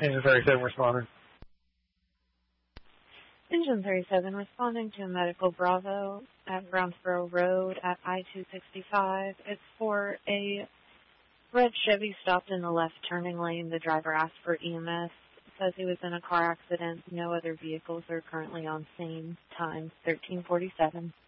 Engine 37 responding. Engine 37 responding to a medical Bravo at Brownsboro Road at I-265. It's for a red Chevy stopped in the left turning lane. The driver asked for EMS. Says he was in a car accident. No other vehicles are currently on scene. Time 13:47.